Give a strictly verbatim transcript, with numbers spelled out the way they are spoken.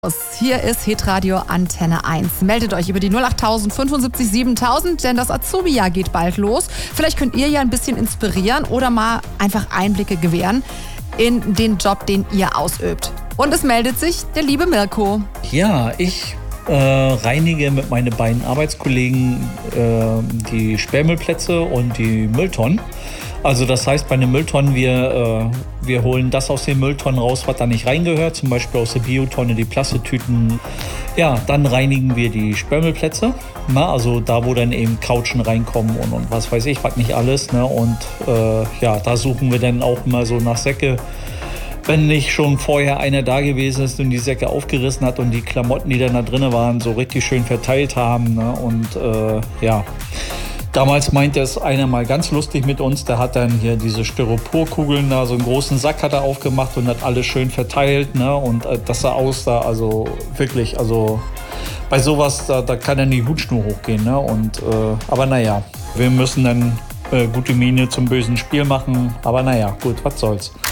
Hier ist Hitradio Antenne eins. Meldet euch über die null acht fünfundsiebzig siebentausend, denn das Azubi-Jahr geht bald los. Vielleicht könnt ihr ja ein bisschen inspirieren oder mal einfach Einblicke gewähren in den Job, den ihr ausübt. Und es meldet sich der liebe Mirko. Ja, ich äh, reinige mit meinen beiden Arbeitskollegen äh, die Sperrmüllplätze und die Mülltonnen. Also das heißt, bei den Mülltonnen, wir, äh, wir holen das aus den Mülltonnen raus, was da nicht reingehört. Zum Beispiel aus der Biotonne die Plastiktüten. Ja, dann reinigen wir die Sperrmüllplätze. Na, also da, wo dann eben Couchen reinkommen und, und was weiß ich, was nicht alles. Ne? Und äh, ja, da suchen wir dann auch immer so nach Säcke. Wenn nicht schon vorher einer da gewesen ist und die Säcke aufgerissen hat und die Klamotten, die dann da drin waren, so richtig schön verteilt haben. Ne? Und äh, ja... Damals meinte es einer mal ganz lustig mit uns, der hat dann hier diese Styroporkugeln da, so einen großen Sack hat er aufgemacht und hat alles schön verteilt, ne? Und äh, das sah aus da, also wirklich, also bei sowas, da, da kann dann die Hutschnur hochgehen, ne? Und, äh, aber naja, wir müssen dann äh, gute Miene zum bösen Spiel machen, aber naja, gut, was soll's.